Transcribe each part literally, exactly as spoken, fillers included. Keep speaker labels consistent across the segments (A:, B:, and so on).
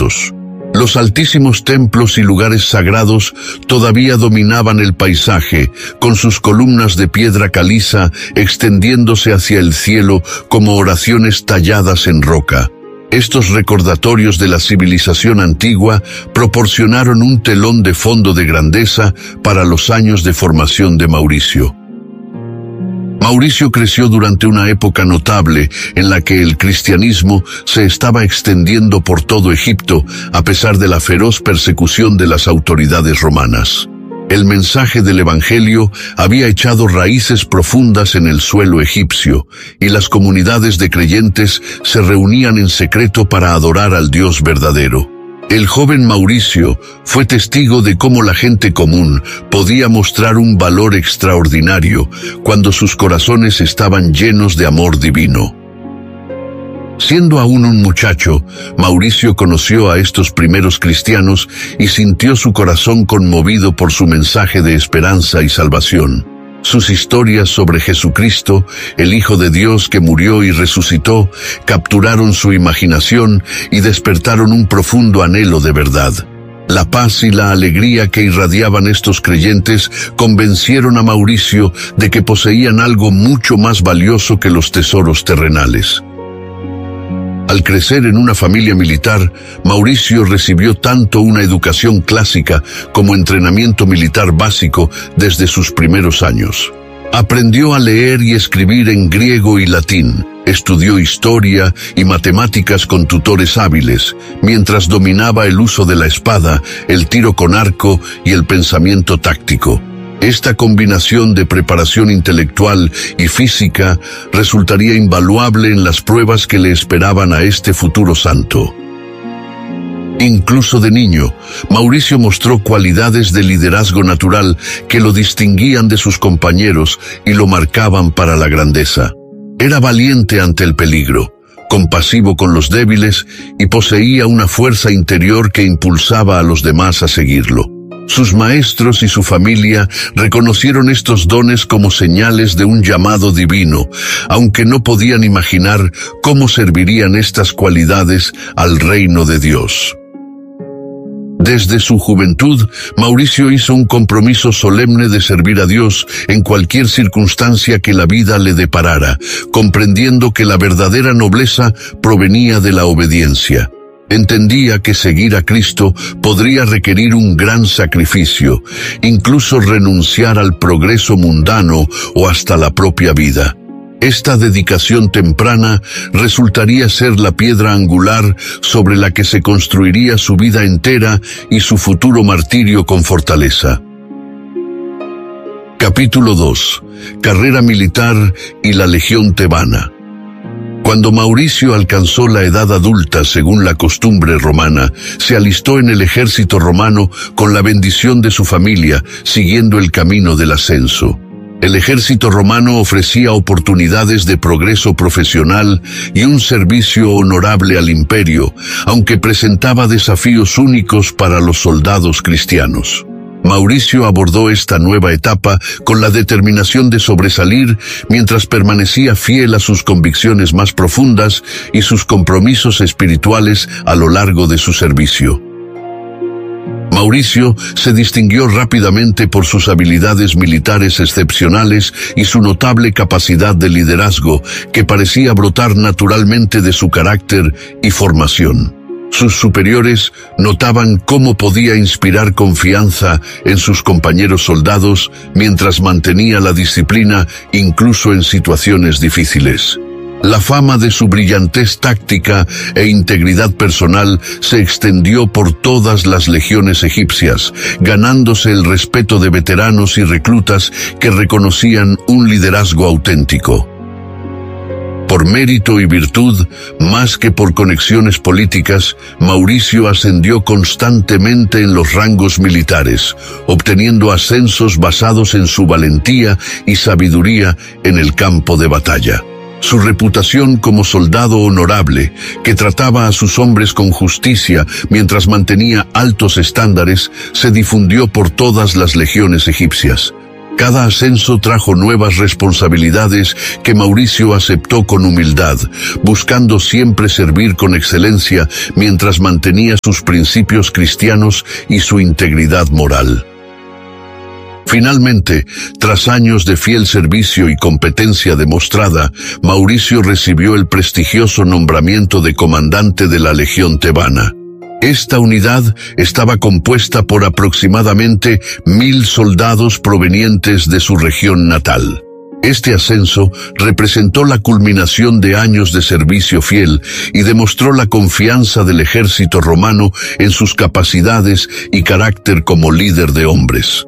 A: remotos. Los altísimos templos y lugares sagrados todavía dominaban el paisaje, con sus columnas de piedra caliza extendiéndose hacia el cielo como oraciones talladas en roca. Estos recordatorios de la civilización antigua proporcionaron un telón de fondo de grandeza para los años de formación de Mauricio. Mauricio creció durante una época notable en la que el cristianismo se estaba extendiendo por todo Egipto a pesar de la feroz persecución de las autoridades romanas. El mensaje del Evangelio había echado raíces profundas en el suelo egipcio, y las comunidades de creyentes se reunían en secreto para adorar al Dios verdadero. El joven Mauricio fue testigo de cómo la gente común podía mostrar un valor extraordinario cuando sus corazones estaban llenos de amor divino. Siendo aún un muchacho, Mauricio conoció a estos primeros cristianos y sintió su corazón conmovido por su mensaje de esperanza y salvación. Sus historias sobre Jesucristo, el Hijo de Dios que murió y resucitó, capturaron su imaginación y despertaron un profundo anhelo de verdad. La paz y la alegría que irradiaban estos creyentes convencieron a Mauricio de que poseían algo mucho más valioso que los tesoros terrenales. Al crecer en una familia militar, Mauricio recibió tanto una educación clásica como entrenamiento militar básico desde sus primeros años. Aprendió a leer y escribir en griego y latín, estudió historia y matemáticas con tutores hábiles, mientras dominaba el uso de la espada, el tiro con arco y el pensamiento táctico. Esta combinación de preparación intelectual y física resultaría invaluable en las pruebas que le esperaban a este futuro santo. Incluso de niño, Mauricio mostró cualidades de liderazgo natural que lo distinguían de sus compañeros y lo marcaban para la grandeza. Era valiente ante el peligro, compasivo con los débiles y poseía una fuerza interior que impulsaba a los demás a seguirlo. Sus maestros y su familia reconocieron estos dones como señales de un llamado divino, aunque no podían imaginar cómo servirían estas cualidades al reino de Dios. Desde su juventud, Mauricio hizo un compromiso solemne de servir a Dios en cualquier circunstancia que la vida le deparara, comprendiendo que la verdadera nobleza provenía de la obediencia. Entendía que seguir a Cristo podría requerir un gran sacrificio, incluso renunciar al progreso mundano o hasta la propia vida. Esta dedicación temprana resultaría ser la piedra angular sobre la que se construiría su vida entera y su futuro martirio con fortaleza. Capítulo dos. Carrera militar y la Legión Tebana. Cuando Mauricio alcanzó la edad adulta según la costumbre romana, se alistó en el ejército romano con la bendición de su familia, siguiendo el camino del ascenso. El ejército romano ofrecía oportunidades de progreso profesional y un servicio honorable al imperio, aunque presentaba desafíos únicos para los soldados cristianos. Mauricio abordó esta nueva etapa con la determinación de sobresalir mientras permanecía fiel a sus convicciones más profundas y sus compromisos espirituales a lo largo de su servicio. Mauricio se distinguió rápidamente por sus habilidades militares excepcionales y su notable capacidad de liderazgo, que parecía brotar naturalmente de su carácter y formación. Sus superiores notaban cómo podía inspirar confianza en sus compañeros soldados mientras mantenía la disciplina incluso en situaciones difíciles. La fama de su brillantez táctica e integridad personal se extendió por todas las legiones egipcias, ganándose el respeto de veteranos y reclutas que reconocían un liderazgo auténtico. Por mérito y virtud, más que por conexiones políticas, Mauricio ascendió constantemente en los rangos militares, obteniendo ascensos basados en su valentía y sabiduría en el campo de batalla. Su reputación como soldado honorable, que trataba a sus hombres con justicia mientras mantenía altos estándares, se difundió por todas las legiones egipcias. Cada ascenso trajo nuevas responsabilidades que Mauricio aceptó con humildad, buscando siempre servir con excelencia mientras mantenía sus principios cristianos y su integridad moral. Finalmente, tras años de fiel servicio y competencia demostrada, Mauricio recibió el prestigioso nombramiento de comandante de la Legión Tebana. Esta unidad estaba compuesta por aproximadamente mil soldados provenientes de su región natal. Este ascenso representó la culminación de años de servicio fiel y demostró la confianza del ejército romano en sus capacidades y carácter como líder de hombres.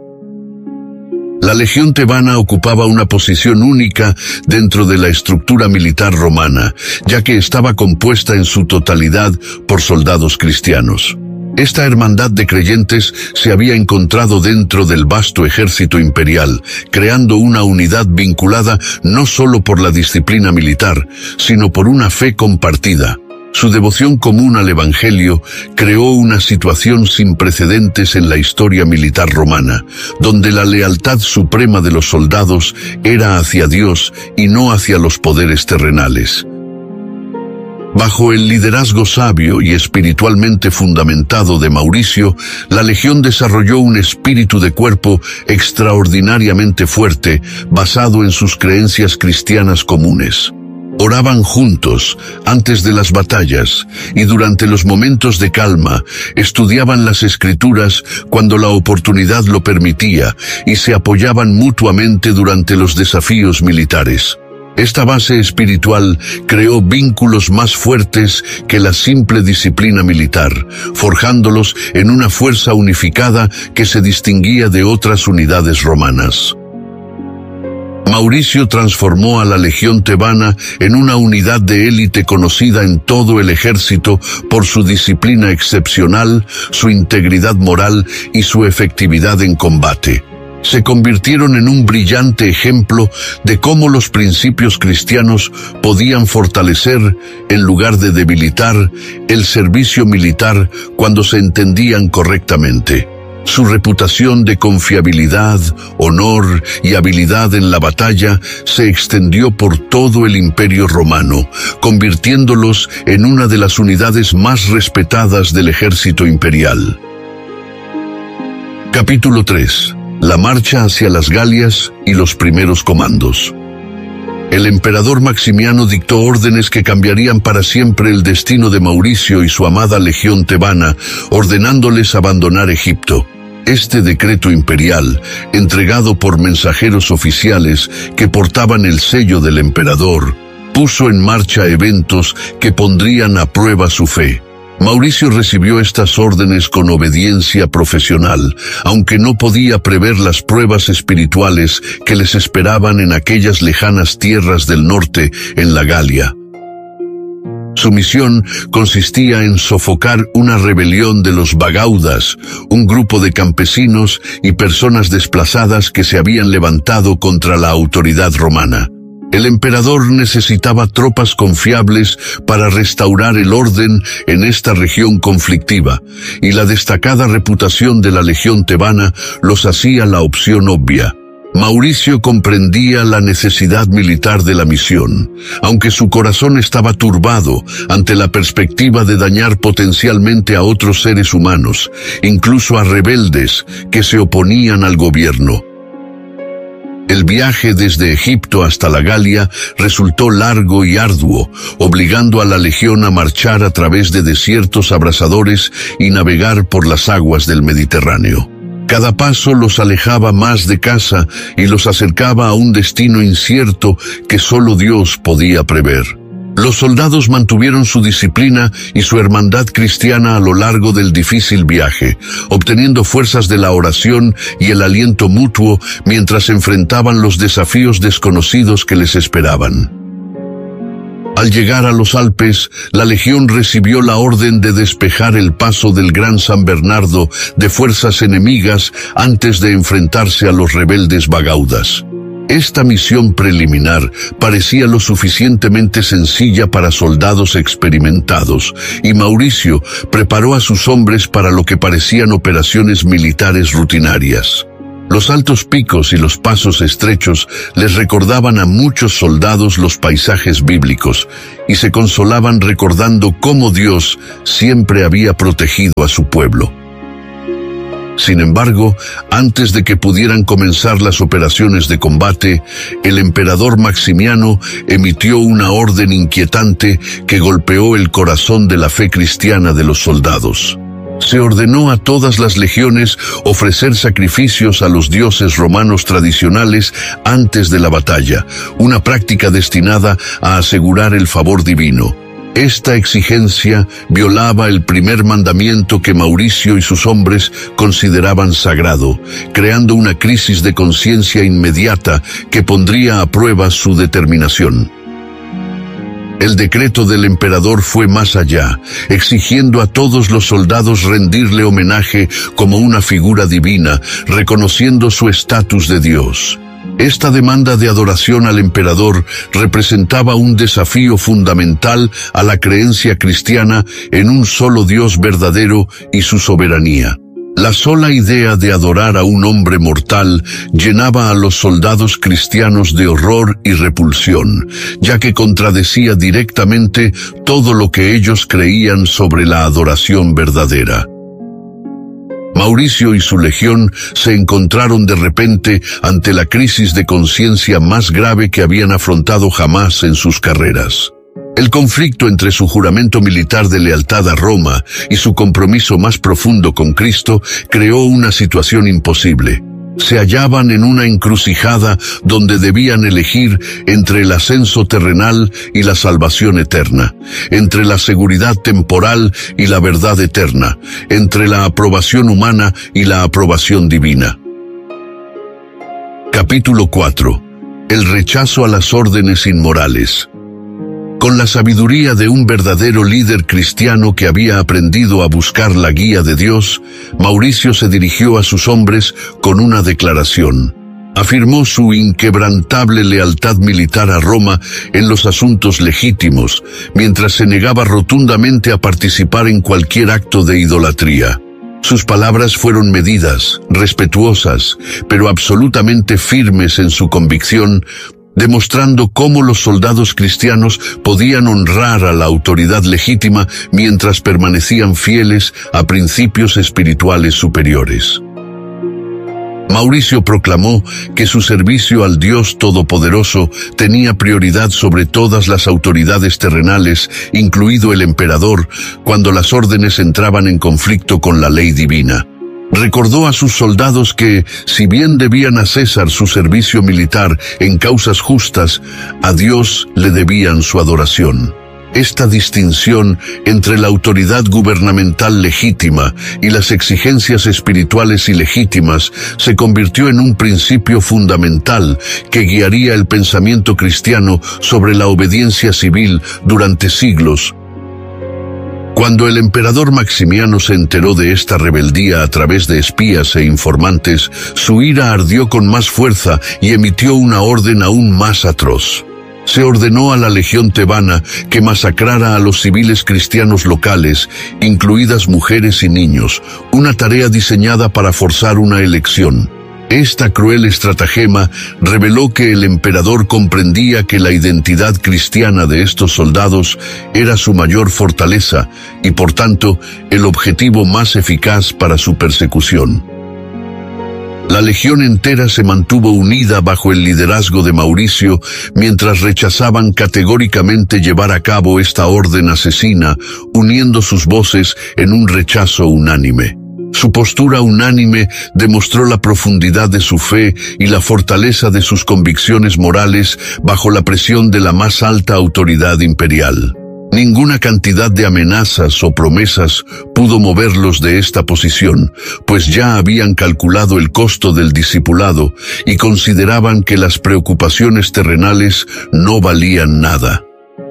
A: La Legión Tebana ocupaba una posición única dentro de la estructura militar romana, ya que estaba compuesta en su totalidad por soldados cristianos. Esta hermandad de creyentes se había encontrado dentro del vasto ejército imperial, creando una unidad vinculada no solo por la disciplina militar, sino por una fe compartida. Su devoción común al Evangelio creó una situación sin precedentes en la historia militar romana, donde la lealtad suprema de los soldados era hacia Dios y no hacia los poderes terrenales. Bajo el liderazgo sabio y espiritualmente fundamentado de Mauricio, la Legión desarrolló un espíritu de cuerpo extraordinariamente fuerte, basado en sus creencias cristianas comunes. Oraban juntos antes de las batallas y durante los momentos de calma estudiaban las Escrituras cuando la oportunidad lo permitía y se apoyaban mutuamente durante los desafíos militares. Esta base espiritual creó vínculos más fuertes que la simple disciplina militar, forjándolos en una fuerza unificada que se distinguía de otras unidades romanas. Mauricio transformó a la Legión Tebana en una unidad de élite conocida en todo el ejército por su disciplina excepcional, su integridad moral y su efectividad en combate. Se convirtieron en un brillante ejemplo de cómo los principios cristianos podían fortalecer, en lugar de debilitar, el servicio militar cuando se entendían correctamente. Su reputación de confiabilidad, honor y habilidad en la batalla se extendió por todo el Imperio Romano, convirtiéndolos en una de las unidades más respetadas del ejército imperial. Capítulo tres. La marcha hacia las Galias y los primeros comandos. El emperador Maximiano dictó órdenes que cambiarían para siempre el destino de Mauricio y su amada Legión Tebana, ordenándoles abandonar Egipto. Este decreto imperial, entregado por mensajeros oficiales que portaban el sello del emperador, puso en marcha eventos que pondrían a prueba su fe. Mauricio recibió estas órdenes con obediencia profesional, aunque no podía prever las pruebas espirituales que les esperaban en aquellas lejanas tierras del norte, en la Galia. Su misión consistía en sofocar una rebelión de los bagaudas, un grupo de campesinos y personas desplazadas que se habían levantado contra la autoridad romana. El emperador necesitaba tropas confiables para restaurar el orden en esta región conflictiva, y la destacada reputación de la Legión Tebana los hacía la opción obvia. Mauricio comprendía la necesidad militar de la misión, aunque su corazón estaba turbado ante la perspectiva de dañar potencialmente a otros seres humanos, incluso a rebeldes que se oponían al gobierno. El viaje desde Egipto hasta la Galia resultó largo y arduo, obligando a la legión a marchar a través de desiertos abrasadores y navegar por las aguas del Mediterráneo. Cada paso los alejaba más de casa y los acercaba a un destino incierto que solo Dios podía prever. Los soldados mantuvieron su disciplina y su hermandad cristiana a lo largo del difícil viaje, obteniendo fuerzas de la oración y el aliento mutuo mientras enfrentaban los desafíos desconocidos que les esperaban. Al llegar a los Alpes, la legión recibió la orden de despejar el paso del Gran San Bernardo de fuerzas enemigas antes de enfrentarse a los rebeldes bagaudas. Esta misión preliminar parecía lo suficientemente sencilla para soldados experimentados, y Mauricio preparó a sus hombres para lo que parecían operaciones militares rutinarias. Los altos picos y los pasos estrechos les recordaban a muchos soldados los paisajes bíblicos y se consolaban recordando cómo Dios siempre había protegido a su pueblo. Sin embargo, antes de que pudieran comenzar las operaciones de combate, el emperador Maximiano emitió una orden inquietante que golpeó el corazón de la fe cristiana de los soldados. Se ordenó a todas las legiones ofrecer sacrificios a los dioses romanos tradicionales antes de la batalla, una práctica destinada a asegurar el favor divino. Esta exigencia violaba el primer mandamiento que Mauricio y sus hombres consideraban sagrado, creando una crisis de conciencia inmediata que pondría a prueba su determinación. El decreto del emperador fue más allá, exigiendo a todos los soldados rendirle homenaje como una figura divina, reconociendo su estatus de Dios. Esta demanda de adoración al emperador representaba un desafío fundamental a la creencia cristiana en un solo Dios verdadero y su soberanía. La sola idea de adorar a un hombre mortal llenaba a los soldados cristianos de horror y repulsión, ya que contradecía directamente todo lo que ellos creían sobre la adoración verdadera. Mauricio y su legión se encontraron de repente ante la crisis de conciencia más grave que habían afrontado jamás en sus carreras. El conflicto entre su juramento militar de lealtad a Roma y su compromiso más profundo con Cristo creó una situación imposible. Se hallaban en una encrucijada donde debían elegir entre el ascenso terrenal y la salvación eterna, entre la seguridad temporal y la verdad eterna, entre la aprobación humana y la aprobación divina. Capítulo cuatro. El rechazo a las órdenes inmorales. Con la sabiduría de un verdadero líder cristiano que había aprendido a buscar la guía de Dios, Mauricio se dirigió a sus hombres con una declaración. Afirmó su inquebrantable lealtad militar a Roma en los asuntos legítimos, mientras se negaba rotundamente a participar en cualquier acto de idolatría. Sus palabras fueron medidas, respetuosas, pero absolutamente firmes en su convicción, demostrando cómo los soldados cristianos podían honrar a la autoridad legítima mientras permanecían fieles a principios espirituales superiores. Mauricio proclamó que su servicio al Dios Todopoderoso tenía prioridad sobre todas las autoridades terrenales, incluido el emperador, cuando las órdenes entraban en conflicto con la ley divina. Recordó a sus soldados que, si bien debían a César su servicio militar en causas justas, a Dios le debían su adoración. Esta distinción entre la autoridad gubernamental legítima y las exigencias espirituales ilegítimas se convirtió en un principio fundamental que guiaría el pensamiento cristiano sobre la obediencia civil durante siglos. Cuando el emperador Maximiano se enteró de esta rebeldía a través de espías e informantes, su ira ardió con más fuerza y emitió una orden aún más atroz. Se ordenó a la legión tebana que masacrara a los civiles cristianos locales, incluidas mujeres y niños, una tarea diseñada para forzar una elección. Esta cruel estratagema reveló que el emperador comprendía que la identidad cristiana de estos soldados era su mayor fortaleza y, por tanto, el objetivo más eficaz para su persecución. La legión entera se mantuvo unida bajo el liderazgo de Mauricio mientras rechazaban categóricamente llevar a cabo esta orden asesina, uniendo sus voces en un rechazo unánime. Su postura unánime demostró la profundidad de su fe y la fortaleza de sus convicciones morales bajo la presión de la más alta autoridad imperial. Ninguna cantidad de amenazas o promesas pudo moverlos de esta posición, pues ya habían calculado el costo del discipulado y consideraban que las preocupaciones terrenales no valían nada.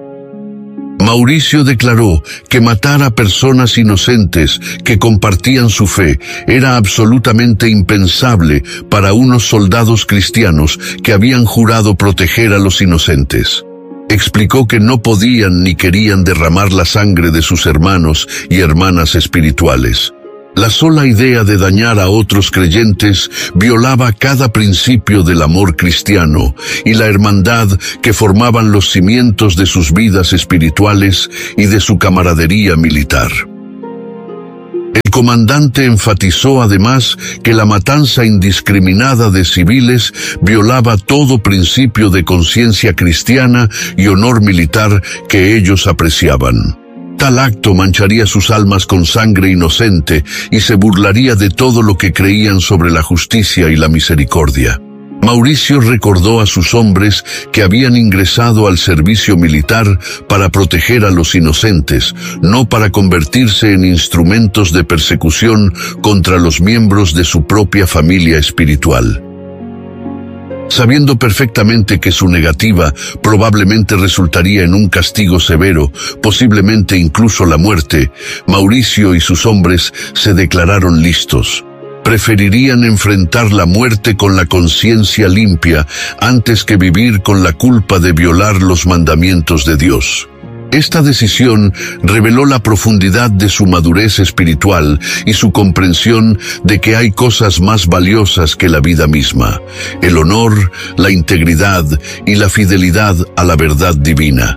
A: Mauricio declaró que matar a personas inocentes que compartían su fe era absolutamente impensable para unos soldados cristianos que habían jurado proteger a los inocentes. Explicó que no podían ni querían derramar la sangre de sus hermanos y hermanas espirituales. La sola idea de dañar a otros creyentes violaba cada principio del amor cristiano y la hermandad que formaban los cimientos de sus vidas espirituales y de su camaradería militar. El comandante enfatizó además que la matanza indiscriminada de civiles violaba todo principio de conciencia cristiana y honor militar que ellos apreciaban. Tal acto mancharía sus almas con sangre inocente y se burlaría de todo lo que creían sobre la justicia y la misericordia. Mauricio recordó a sus hombres que habían ingresado al servicio militar para proteger a los inocentes, no para convertirse en instrumentos de persecución contra los miembros de su propia familia espiritual. Sabiendo perfectamente que su negativa probablemente resultaría en un castigo severo, posiblemente incluso la muerte, Mauricio y sus hombres se declararon listos. Preferirían enfrentar la muerte con la conciencia limpia antes que vivir con la culpa de violar los mandamientos de Dios. Esta decisión reveló la profundidad de su madurez espiritual y su comprensión de que hay cosas más valiosas que la vida misma: el honor, la integridad y la fidelidad a la verdad divina.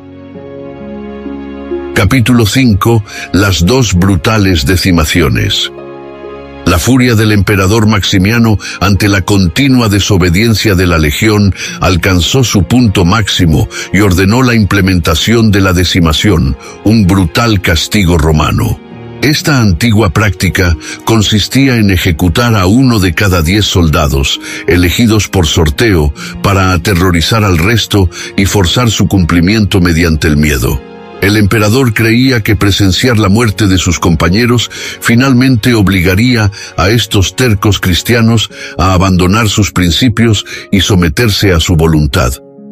A: Capítulo cinco. Las dos brutales decimaciones. La furia del emperador Maximiano ante la continua desobediencia de la legión alcanzó su punto máximo y ordenó la implementación de la decimación, un brutal castigo romano. Esta antigua práctica consistía en ejecutar a uno de cada diez soldados, elegidos por sorteo, para aterrorizar al resto y forzar su cumplimiento mediante el miedo. El emperador creía que presenciar la muerte de sus compañeros finalmente obligaría a estos tercos cristianos a abandonar sus principios y someterse a su voluntad.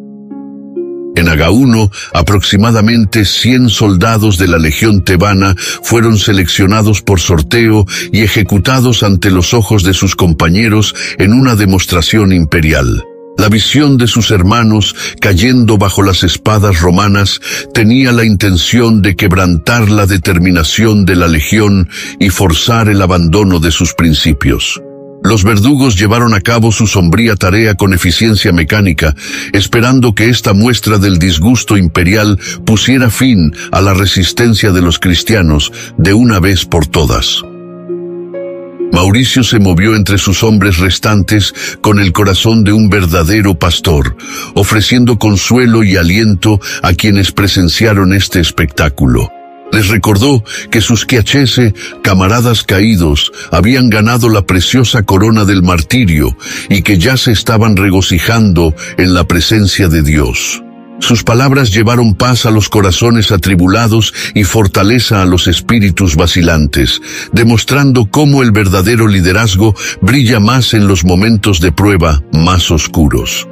A: En Agauno, aproximadamente cien soldados de la legión tebana fueron seleccionados por sorteo y ejecutados ante los ojos de sus compañeros en una demostración imperial. La visión de sus hermanos cayendo bajo las espadas romanas tenía la intención de quebrantar la determinación de la legión y forzar el abandono de sus principios. Los verdugos llevaron a cabo su sombría tarea con eficiencia mecánica, esperando que esta muestra del disgusto imperial pusiera fin a la resistencia de los cristianos de una vez por todas. Mauricio se movió entre sus hombres restantes con el corazón de un verdadero pastor, ofreciendo consuelo y aliento a quienes presenciaron este espectáculo. Les recordó que sus Chiachese, camaradas caídos, habían ganado la preciosa corona del martirio y que ya se estaban regocijando en la presencia de Dios. Sus palabras llevaron paz a los corazones atribulados y fortaleza a los espíritus vacilantes, demostrando cómo el verdadero liderazgo brilla más en los momentos de prueba más oscuros.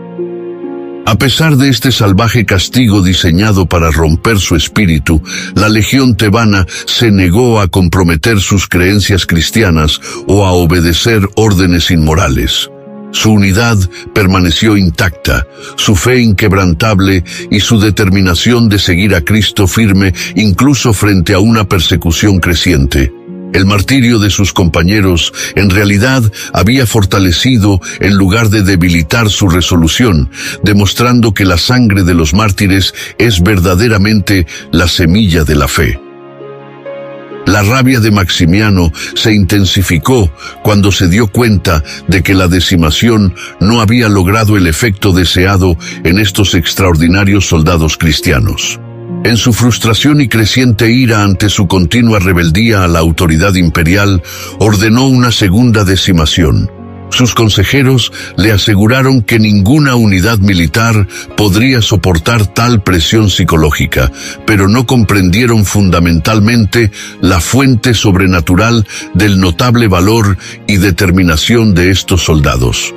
A: A pesar de este salvaje castigo diseñado para romper su espíritu, la legión tebana se negó a comprometer sus creencias cristianas o a obedecer órdenes inmorales. Su unidad permaneció intacta, su fe inquebrantable y su determinación de seguir a Cristo firme incluso frente a una persecución creciente. El martirio de sus compañeros en realidad había fortalecido en lugar de debilitar su resolución, demostrando que la sangre de los mártires es verdaderamente la semilla de la fe. La rabia de Maximiano se intensificó cuando se dio cuenta de que la decimación no había logrado el efecto deseado en estos extraordinarios soldados cristianos. En su frustración y creciente ira ante su continua rebeldía a la autoridad imperial, ordenó una segunda decimación. Sus consejeros le aseguraron que ninguna unidad militar podría soportar tal presión psicológica, pero no comprendieron fundamentalmente la fuente sobrenatural del notable valor y determinación de estos soldados.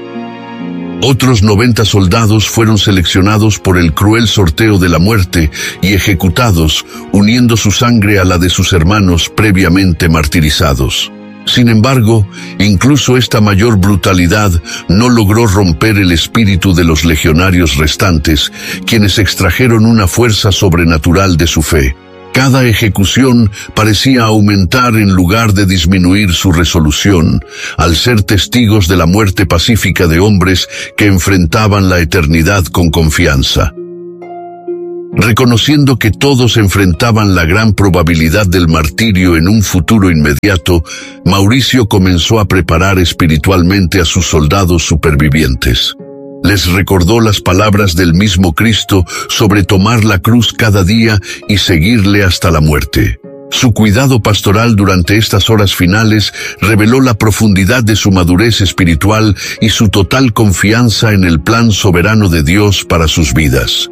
A: Otros noventa soldados fueron seleccionados por el cruel sorteo de la muerte y ejecutados, uniendo su sangre a la de sus hermanos previamente martirizados. Sin embargo, incluso esta mayor brutalidad no logró romper el espíritu de los legionarios restantes, quienes extrajeron una fuerza sobrenatural de su fe. Cada ejecución parecía aumentar en lugar de disminuir su resolución, al ser testigos de la muerte pacífica de hombres que enfrentaban la eternidad con confianza. Reconociendo que todos enfrentaban la gran probabilidad del martirio en un futuro inmediato, Mauricio comenzó a preparar espiritualmente a sus soldados supervivientes. Les recordó las palabras del mismo Cristo sobre tomar la cruz cada día y seguirle hasta la muerte. Su cuidado pastoral durante estas horas finales reveló la profundidad de su madurez espiritual y su total confianza en el plan soberano de Dios para sus vidas.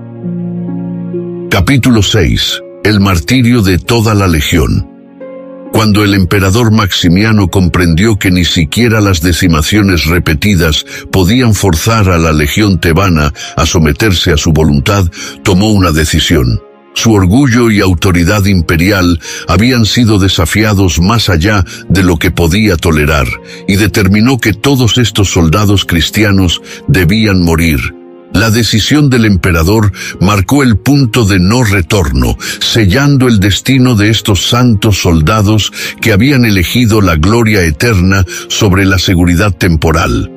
A: Capítulo seis. El martirio de toda la legión. Cuando el emperador Maximiano comprendió que ni siquiera las decimaciones repetidas podían forzar a la legión tebana a someterse a su voluntad, tomó una decisión. Su orgullo y autoridad imperial habían sido desafiados más allá de lo que podía tolerar, y determinó que todos estos soldados cristianos debían morir. La decisión del emperador marcó el punto de no retorno, sellando el destino de estos santos soldados que habían elegido la gloria eterna sobre la seguridad temporal.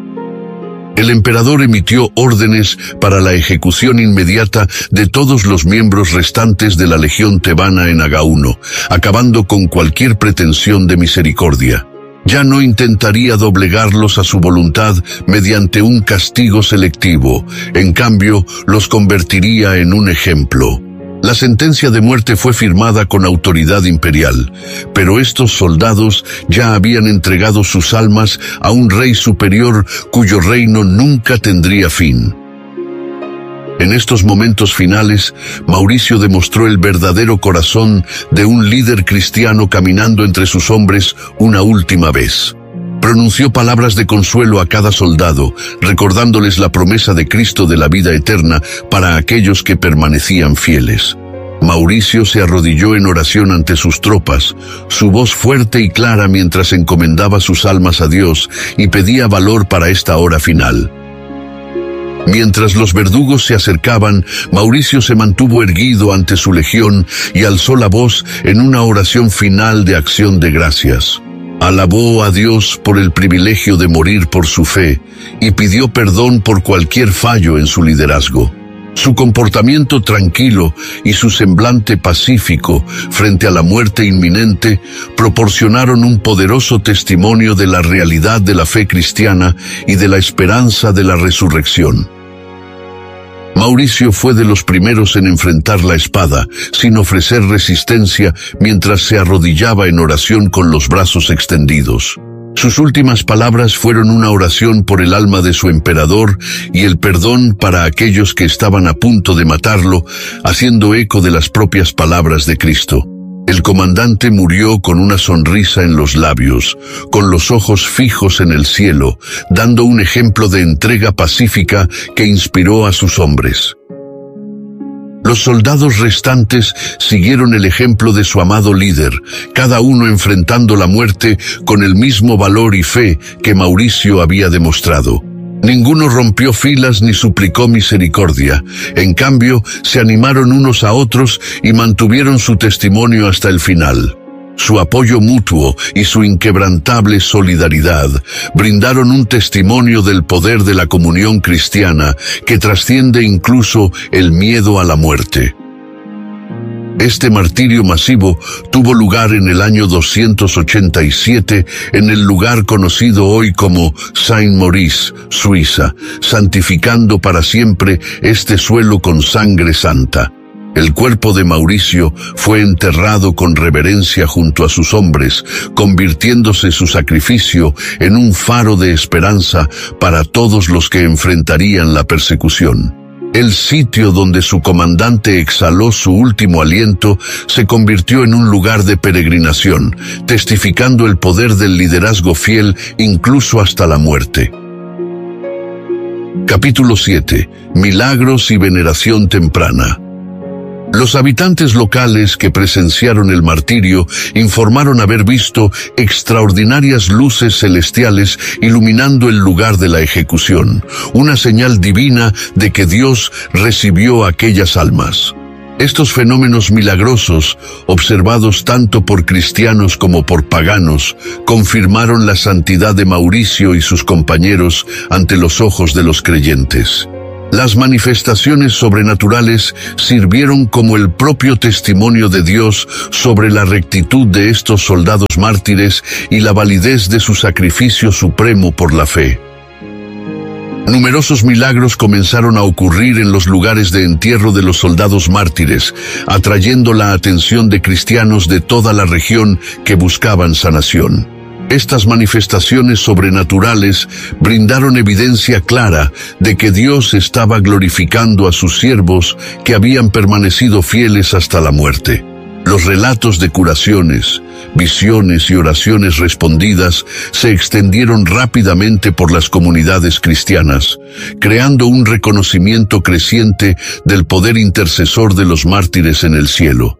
A: El emperador emitió órdenes para la ejecución inmediata de todos los miembros restantes de la legión tebana en Agauno, acabando con cualquier pretensión de misericordia. Ya no intentaría doblegarlos a su voluntad mediante un castigo selectivo, en cambio, los convertiría en un ejemplo. La sentencia de muerte fue firmada con autoridad imperial, pero estos soldados ya habían entregado sus almas a un rey superior cuyo reino nunca tendría fin. En estos momentos finales, Mauricio demostró el verdadero corazón de un líder cristiano caminando entre sus hombres una última vez. Pronunció palabras de consuelo a cada soldado, recordándoles la promesa de Cristo de la vida eterna para aquellos que permanecían fieles. Mauricio se arrodilló en oración ante sus tropas, su voz fuerte y clara mientras encomendaba sus almas a Dios y pedía valor para esta hora final. Mientras los verdugos se acercaban, Mauricio se mantuvo erguido ante su legión y alzó la voz en una oración final de acción de gracias. Alabó a Dios por el privilegio de morir por su fe y pidió perdón por cualquier fallo en su liderazgo. Su comportamiento tranquilo y su semblante pacífico frente a la muerte inminente proporcionaron un poderoso testimonio de la realidad de la fe cristiana y de la esperanza de la resurrección. Mauricio fue de los primeros en enfrentar la espada, sin ofrecer resistencia mientras se arrodillaba en oración con los brazos extendidos. Sus últimas palabras fueron una oración por el alma de su emperador y el perdón para aquellos que estaban a punto de matarlo, haciendo eco de las propias palabras de Cristo. El comandante murió con una sonrisa en los labios, con los ojos fijos en el cielo, dando un ejemplo de entrega pacífica que inspiró a sus hombres. Los soldados restantes siguieron el ejemplo de su amado líder, cada uno enfrentando la muerte con el mismo valor y fe que Mauricio había demostrado. Ninguno rompió filas ni suplicó misericordia. En cambio, se animaron unos a otros y mantuvieron su testimonio hasta el final. Su apoyo mutuo y su inquebrantable solidaridad brindaron un testimonio del poder de la comunión cristiana que trasciende incluso el miedo a la muerte. Este martirio masivo tuvo lugar en el año doscientos ochenta y siete en el lugar conocido hoy como Saint-Maurice, Suiza, santificando para siempre este suelo con sangre santa. El cuerpo de Mauricio fue enterrado con reverencia junto a sus hombres, convirtiéndose su sacrificio en un faro de esperanza para todos los que enfrentarían la persecución. El sitio donde su comandante exhaló su último aliento se convirtió en un lugar de peregrinación, testificando el poder del liderazgo fiel incluso hasta la muerte. Capítulo siete. Milagros y veneración temprana. Los habitantes locales que presenciaron el martirio informaron haber visto extraordinarias luces celestiales iluminando el lugar de la ejecución, una señal divina de que Dios recibió aquellas almas. Estos fenómenos milagrosos, observados tanto por cristianos como por paganos, confirmaron la santidad de Mauricio y sus compañeros ante los ojos de los creyentes. Las manifestaciones sobrenaturales sirvieron como el propio testimonio de Dios sobre la rectitud de estos soldados mártires y la validez de su sacrificio supremo por la fe. Numerosos milagros comenzaron a ocurrir en los lugares de entierro de los soldados mártires, atrayendo la atención de cristianos de toda la región que buscaban sanación. Estas manifestaciones sobrenaturales brindaron evidencia clara de que Dios estaba glorificando a sus siervos que habían permanecido fieles hasta la muerte. Los relatos de curaciones, visiones y oraciones respondidas se extendieron rápidamente por las comunidades cristianas, creando un reconocimiento creciente del poder intercesor de los mártires en el cielo.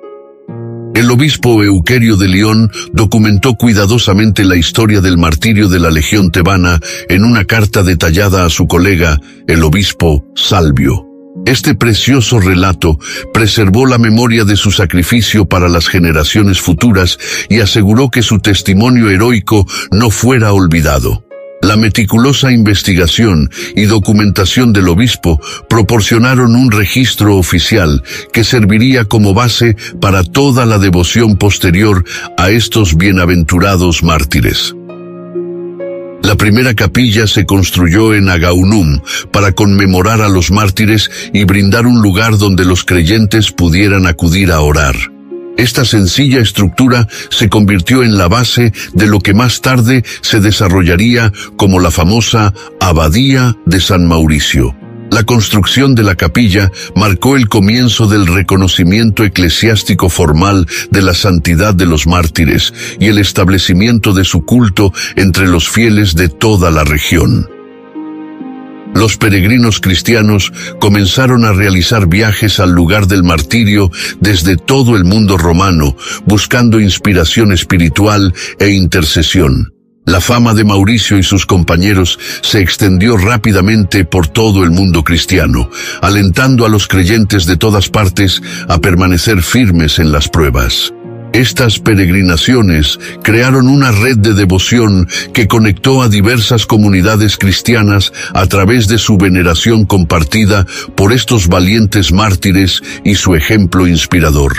A: El obispo Euquerio de León documentó cuidadosamente la historia del martirio de la Legión Tebana en una carta detallada a su colega, el obispo Salvio. Este precioso relato preservó la memoria de su sacrificio para las generaciones futuras y aseguró que su testimonio heroico no fuera olvidado. La meticulosa investigación y documentación del obispo proporcionaron un registro oficial que serviría como base para toda la devoción posterior a estos bienaventurados mártires. La primera capilla se construyó en Agaunum para conmemorar a los mártires y brindar un lugar donde los creyentes pudieran acudir a orar. Esta sencilla estructura se convirtió en la base de lo que más tarde se desarrollaría como la famosa Abadía de San Mauricio. La construcción de la capilla marcó el comienzo del reconocimiento eclesiástico formal de la santidad de los mártires y el establecimiento de su culto entre los fieles de toda la región. Los peregrinos cristianos comenzaron a realizar viajes al lugar del martirio desde todo el mundo romano, buscando inspiración espiritual e intercesión. La fama de Mauricio y sus compañeros se extendió rápidamente por todo el mundo cristiano, alentando a los creyentes de todas partes a permanecer firmes en las pruebas. Estas peregrinaciones crearon una red de devoción que conectó a diversas comunidades cristianas a través de su veneración compartida por estos valientes mártires y su ejemplo inspirador.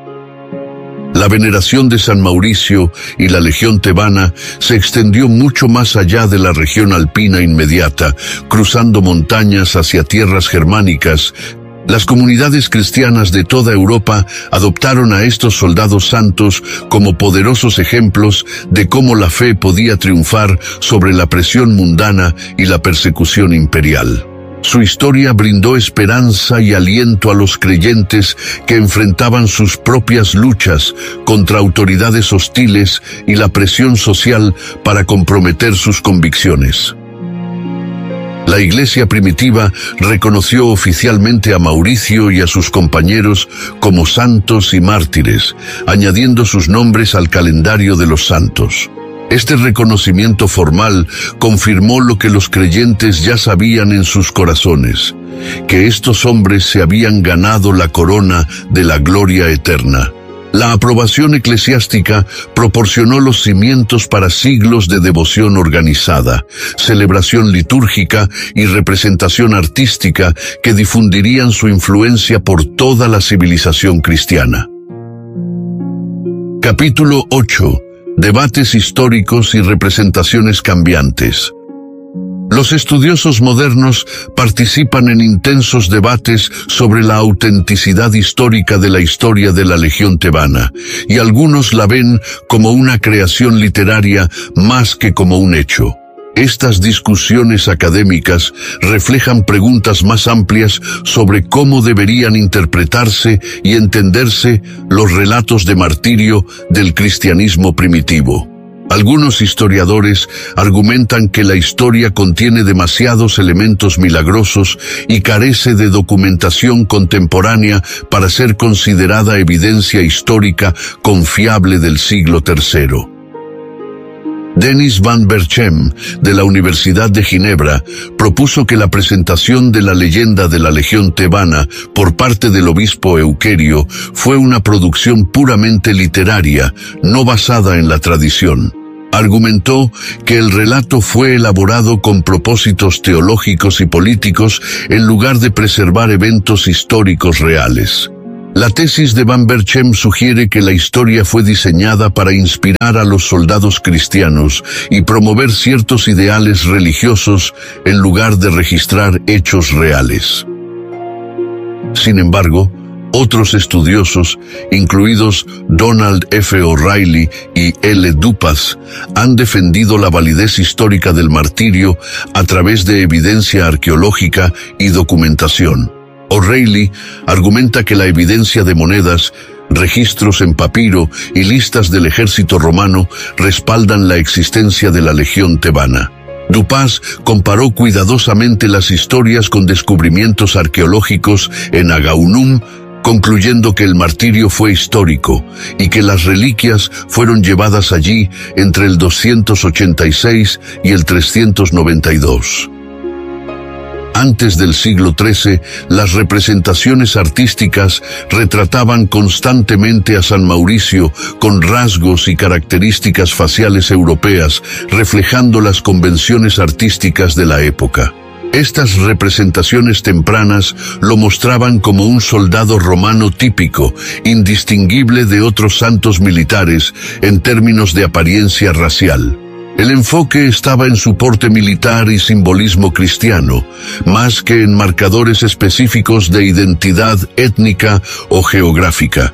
A: La veneración de San Mauricio y la Legión Tebana se extendió mucho más allá de la región alpina inmediata, cruzando montañas hacia tierras germánicas. Las comunidades cristianas de toda Europa adoptaron a estos soldados santos como poderosos ejemplos de cómo la fe podía triunfar sobre la presión mundana y la persecución imperial. Su historia brindó esperanza y aliento a los creyentes que enfrentaban sus propias luchas contra autoridades hostiles y la presión social para comprometer sus convicciones. La Iglesia primitiva reconoció oficialmente a Mauricio y a sus compañeros como santos y mártires, añadiendo sus nombres al calendario de los santos. Este reconocimiento formal confirmó lo que los creyentes ya sabían en sus corazones, que estos hombres se habían ganado la corona de la gloria eterna. La aprobación eclesiástica proporcionó los cimientos para siglos de devoción organizada, celebración litúrgica y representación artística que difundirían su influencia por toda la civilización cristiana. Capítulo ocho. Debates históricos y representaciones cambiantes. Los estudiosos modernos participan en intensos debates sobre la autenticidad histórica de la historia de la Legión Tebana, y algunos la ven como una creación literaria más que como un hecho. Estas discusiones académicas reflejan preguntas más amplias sobre cómo deberían interpretarse y entenderse los relatos de martirio del cristianismo primitivo. Algunos historiadores argumentan que la historia contiene demasiados elementos milagrosos y carece de documentación contemporánea para ser considerada evidencia histórica confiable del siglo tercero. Denis van Berchem, de la Universidad de Ginebra, propuso que la presentación de la leyenda de la Legión Tebana por parte del obispo Euquerio fue una producción puramente literaria, no basada en la tradición. Argumentó que el relato fue elaborado con propósitos teológicos y políticos en lugar de preservar eventos históricos reales. La tesis de Van Berchem sugiere que la historia fue diseñada para inspirar a los soldados cristianos y promover ciertos ideales religiosos en lugar de registrar hechos reales. Sin embargo, otros estudiosos, incluidos Donald F. O'Reilly y L. Dupas, han defendido la validez histórica del martirio a través de evidencia arqueológica y documentación. O'Reilly argumenta que la evidencia de monedas, registros en papiro y listas del ejército romano respaldan la existencia de la Legión Tebana. Dupas comparó cuidadosamente las historias con descubrimientos arqueológicos en Agaunum, concluyendo que el martirio fue histórico y que las reliquias fueron llevadas allí entre el doscientos ochenta y seis y el trescientos noventa y dos. Antes del siglo trece, las representaciones artísticas retrataban constantemente a San Mauricio con rasgos y características faciales europeas, reflejando las convenciones artísticas de la época. Estas representaciones tempranas lo mostraban como un soldado romano típico, indistinguible de otros santos militares en términos de apariencia racial. El enfoque estaba en su porte militar y simbolismo cristiano, más que en marcadores específicos de identidad étnica o geográfica.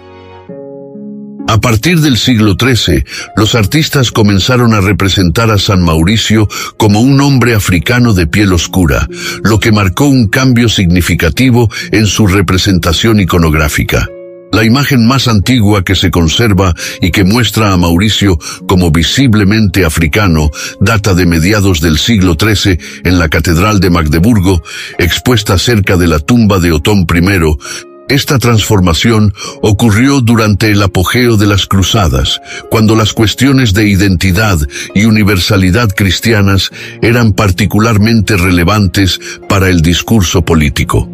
A: A partir del siglo trece, los artistas comenzaron a representar a San Mauricio como un hombre africano de piel oscura, lo que marcó un cambio significativo en su representación iconográfica. La imagen más antigua que se conserva y que muestra a Mauricio como visiblemente africano data de mediados del siglo trece en la Catedral de Magdeburgo, expuesta cerca de la tumba de Otón primero. Esta transformación ocurrió durante el apogeo de las cruzadas, cuando las cuestiones de identidad y universalidad cristianas eran particularmente relevantes para el discurso político.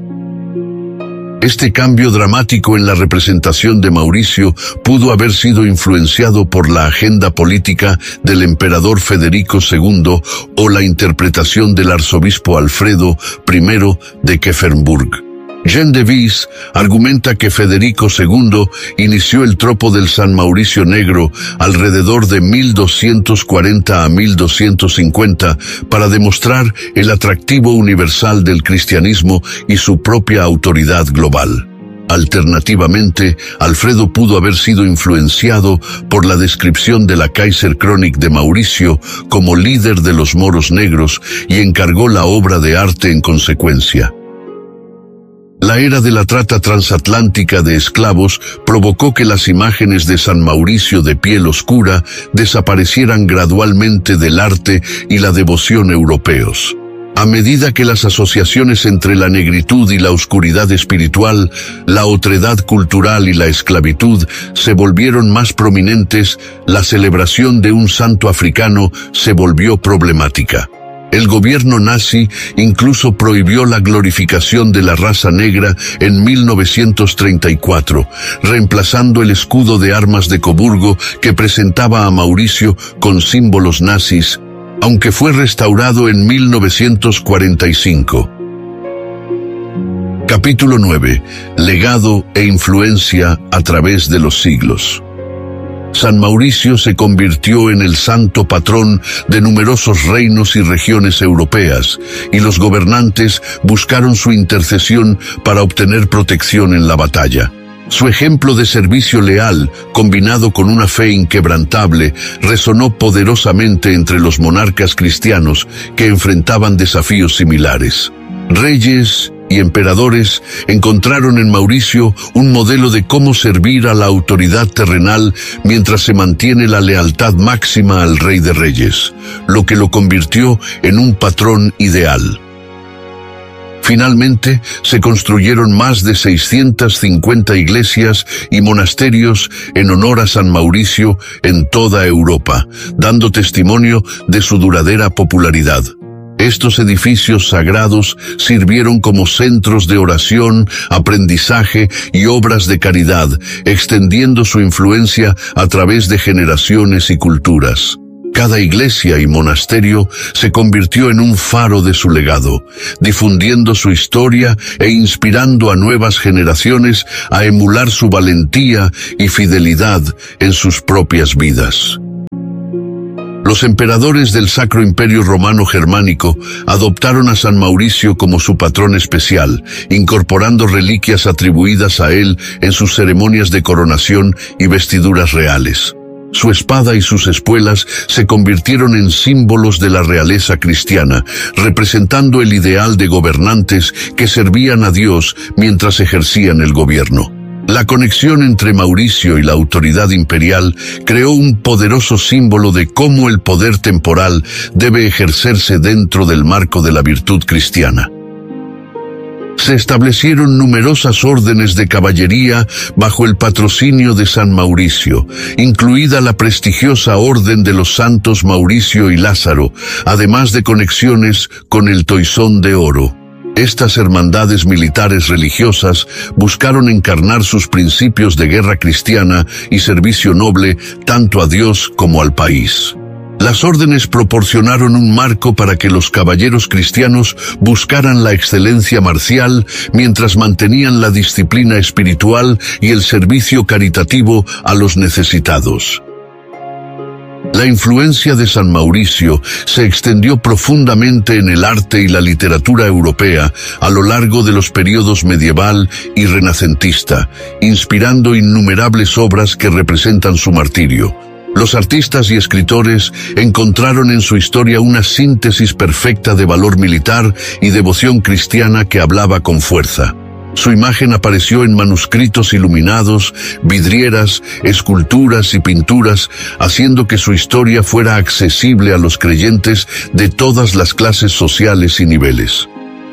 A: Este cambio dramático en la representación de Mauricio pudo haber sido influenciado por la agenda política del emperador Federico segundo o la interpretación del arzobispo Alfredo primero de Keffenburg. Jean de Vise argumenta que Federico segundo inició el tropo del San Mauricio Negro alrededor de mil doscientos cuarenta a mil doscientos cincuenta para demostrar el atractivo universal del cristianismo y su propia autoridad global. Alternativamente, Alfredo pudo haber sido influenciado por la descripción de la Kaiserchronik de Mauricio como líder de los moros negros y encargó la obra de arte en consecuencia. La era de la trata transatlántica de esclavos provocó que las imágenes de San Mauricio de piel oscura desaparecieran gradualmente del arte y la devoción europeos. A medida que las asociaciones entre la negritud y la oscuridad espiritual, la otredad cultural y la esclavitud se volvieron más prominentes, la celebración de un santo africano se volvió problemática. El gobierno nazi incluso prohibió la glorificación de la raza negra en mil novecientos treinta y cuatro, reemplazando el escudo de armas de Coburgo que presentaba a Mauricio con símbolos nazis, aunque fue restaurado en mil novecientos cuarenta y cinco. Capítulo nueve. Legado e influencia a través de los siglos. San Mauricio se convirtió en el santo patrón de numerosos reinos y regiones europeas, y los gobernantes buscaron su intercesión para obtener protección en la batalla. Su ejemplo de servicio leal, combinado con una fe inquebrantable, resonó poderosamente entre los monarcas cristianos que enfrentaban desafíos similares. Reyes y emperadores encontraron en Mauricio un modelo de cómo servir a la autoridad terrenal mientras se mantiene la lealtad máxima al Rey de Reyes, lo que lo convirtió en un patrón ideal. Finalmente, se construyeron más de seiscientas cincuenta iglesias y monasterios en honor a San Mauricio en toda Europa, dando testimonio de su duradera popularidad. Estos edificios sagrados sirvieron como centros de oración, aprendizaje y obras de caridad, extendiendo su influencia a través de generaciones y culturas. Cada iglesia y monasterio se convirtió en un faro de su legado, difundiendo su historia e inspirando a nuevas generaciones a emular su valentía y fidelidad en sus propias vidas. Los emperadores del Sacro Imperio Romano Germánico adoptaron a San Mauricio como su patrón especial, incorporando reliquias atribuidas a él en sus ceremonias de coronación y vestiduras reales. Su espada y sus espuelas se convirtieron en símbolos de la realeza cristiana, representando el ideal de gobernantes que servían a Dios mientras ejercían el gobierno. La conexión entre Mauricio y la autoridad imperial creó un poderoso símbolo de cómo el poder temporal debe ejercerse dentro del marco de la virtud cristiana. Se establecieron numerosas órdenes de caballería bajo el patrocinio de San Mauricio, incluida la prestigiosa Orden de los Santos Mauricio y Lázaro, además de conexiones con el Toisón de Oro. Estas hermandades militares religiosas buscaron encarnar sus principios de guerra cristiana y servicio noble tanto a Dios como al país. Las órdenes proporcionaron un marco para que los caballeros cristianos buscaran la excelencia marcial mientras mantenían la disciplina espiritual y el servicio caritativo a los necesitados. La influencia de San Mauricio se extendió profundamente en el arte y la literatura europea a lo largo de los periodos medieval y renacentista, inspirando innumerables obras que representan su martirio. Los artistas y escritores encontraron en su historia una síntesis perfecta de valor militar y devoción cristiana que hablaba con fuerza. Su imagen apareció en manuscritos iluminados, vidrieras, esculturas y pinturas, haciendo que su historia fuera accesible a los creyentes de todas las clases sociales y niveles.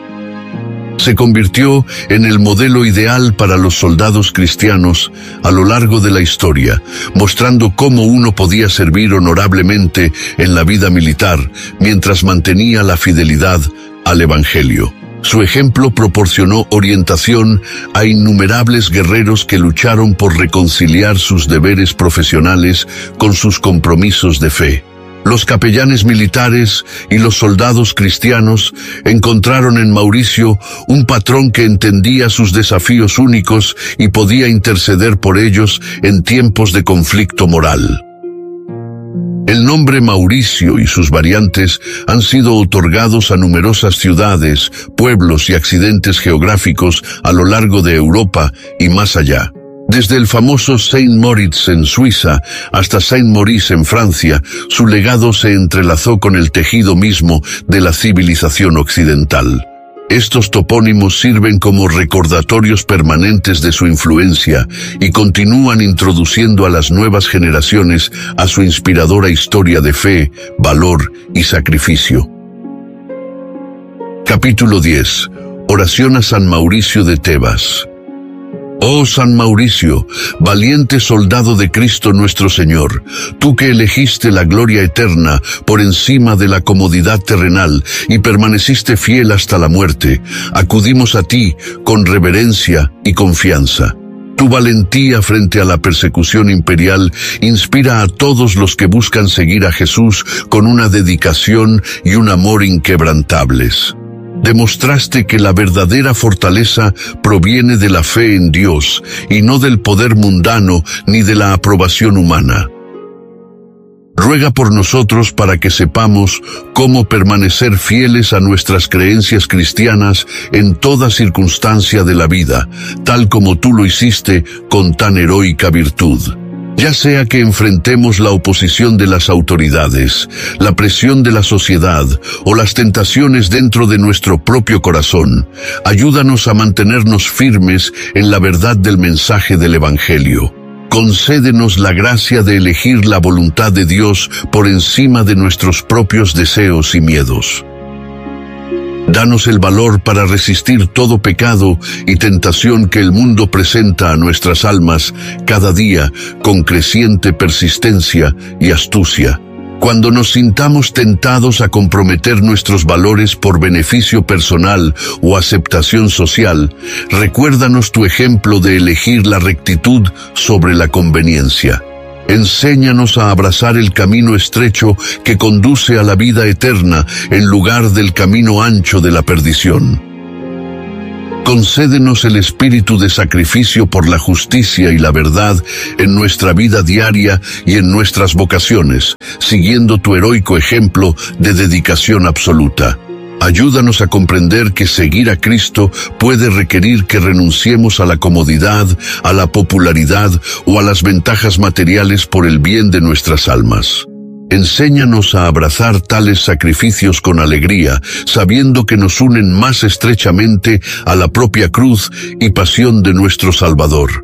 A: Se convirtió en el modelo ideal para los soldados cristianos a lo largo de la historia, mostrando cómo uno podía servir honorablemente en la vida militar mientras mantenía la fidelidad al Evangelio. Su ejemplo proporcionó orientación a innumerables guerreros que lucharon por reconciliar sus deberes profesionales con sus compromisos de fe. Los capellanes militares y los soldados cristianos encontraron en Mauricio un patrón que entendía sus desafíos únicos y podía interceder por ellos en tiempos de conflicto moral. El nombre Mauricio y sus variantes han sido otorgados a numerosas ciudades, pueblos y accidentes geográficos a lo largo de Europa y más allá. Desde el famoso Saint Moritz en Suiza hasta Saint Maurice en Francia, su legado se entrelazó con el tejido mismo de la civilización occidental. Estos topónimos sirven como recordatorios permanentes de su influencia y continúan introduciendo a las nuevas generaciones a su inspiradora historia de fe, valor y sacrificio. Capítulo diez. Oración a San Mauricio de Tebas. Oh San Mauricio, valiente soldado de Cristo nuestro Señor, tú que elegiste la gloria eterna por encima de la comodidad terrenal y permaneciste fiel hasta la muerte, acudimos a ti con reverencia y confianza. Tu valentía frente a la persecución imperial inspira a todos los que buscan seguir a Jesús con una dedicación y un amor inquebrantables. Demostraste que la verdadera fortaleza proviene de la fe en Dios y no del poder mundano ni de la aprobación humana. Ruega por nosotros para que sepamos cómo permanecer fieles a nuestras creencias cristianas en toda circunstancia de la vida, tal como tú lo hiciste con tan heroica virtud. Ya sea que enfrentemos la oposición de las autoridades, la presión de la sociedad o las tentaciones dentro de nuestro propio corazón, ayúdanos a mantenernos firmes en la verdad del mensaje del Evangelio. Concédenos la gracia de elegir la voluntad de Dios por encima de nuestros propios deseos y miedos. Danos el valor para resistir todo pecado y tentación que el mundo presenta a nuestras almas cada día con creciente persistencia y astucia. Cuando nos sintamos tentados a comprometer nuestros valores por beneficio personal o aceptación social, recuérdanos tu ejemplo de elegir la rectitud sobre la conveniencia. Enséñanos a abrazar el camino estrecho que conduce a la vida eterna en lugar del camino ancho de la perdición. Concédenos el espíritu de sacrificio por la justicia y la verdad en nuestra vida diaria y en nuestras vocaciones, siguiendo tu heroico ejemplo de dedicación absoluta. Ayúdanos a comprender que seguir a Cristo puede requerir que renunciemos a la comodidad, a la popularidad o a las ventajas materiales por el bien de nuestras almas. Enséñanos a abrazar tales sacrificios con alegría, sabiendo que nos unen más estrechamente a la propia cruz y pasión de nuestro Salvador.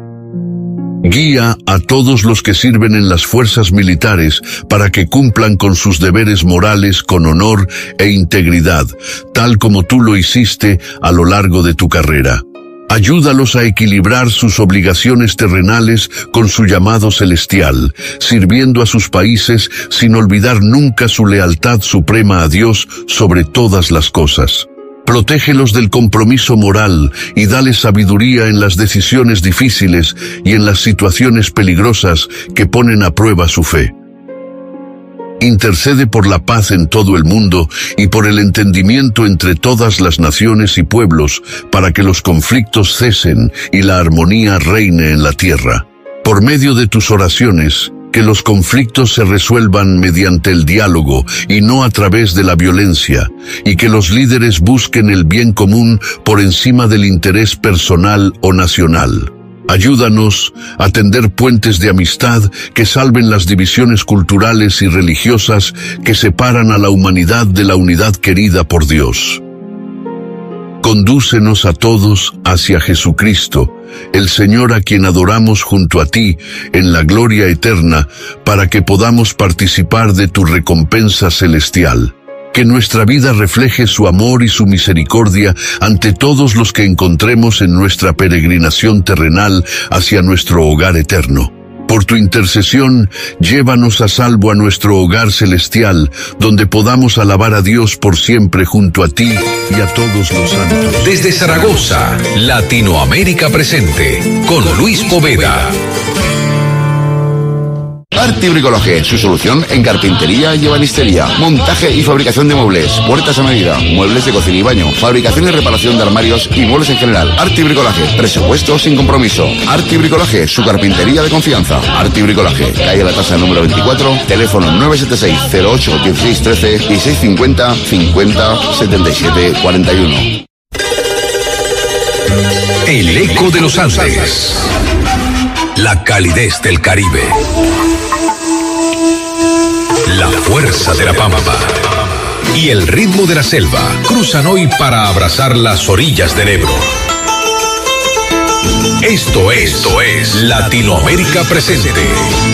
A: Guía a todos los que sirven en las fuerzas militares para que cumplan con sus deberes morales con honor e integridad, tal como tú lo hiciste a lo largo de tu carrera. Ayúdalos a equilibrar sus obligaciones terrenales con su llamado celestial, sirviendo a sus países sin olvidar nunca su lealtad suprema a Dios sobre todas las cosas. Protégelos del compromiso moral y dale sabiduría en las decisiones difíciles y en las situaciones peligrosas que ponen a prueba su fe. Intercede por la paz en todo el mundo y por el entendimiento entre todas las naciones y pueblos para que los conflictos cesen y la armonía reine en la tierra. Por medio de tus oraciones, que los conflictos se resuelvan mediante el diálogo y no a través de la violencia, y que los líderes busquen el bien común por encima del interés personal o nacional. Ayúdanos a tender puentes de amistad que salven las divisiones culturales y religiosas que separan a la humanidad de la unidad querida por Dios. Condúcenos a todos hacia Jesucristo, el Señor a quien adoramos junto a ti en la gloria eterna, para que podamos participar de tu recompensa celestial. Que nuestra vida refleje su amor y su misericordia ante todos los que encontremos en nuestra peregrinación terrenal hacia nuestro hogar eterno. Por tu intercesión, llévanos a salvo a nuestro hogar celestial, donde podamos alabar a Dios por siempre junto a ti y a todos los santos.
B: Desde Zaragoza, Latinoamérica Presente, con Luis Poveda.
C: Arti Bricolaje, su solución en carpintería y ebanistería, montaje y fabricación de muebles, puertas a medida, muebles de cocina y baño, fabricación y reparación de armarios y muebles en general. Arti Bricolaje, presupuesto sin compromiso. Arti Bricolaje, su carpintería de confianza. Arti Bricolaje, calle La Tasa número veinticuatro, teléfono nueve siete seis, cero ocho, dieciséis trece y seis cincuenta, cincuenta, setenta y siete, cuarenta y uno.
B: El eco de los Andes. La calidez del Caribe. La fuerza de la Pampa y el ritmo de la selva cruzan hoy para abrazar las orillas del Ebro. Esto es, Esto es Latinoamérica Presente.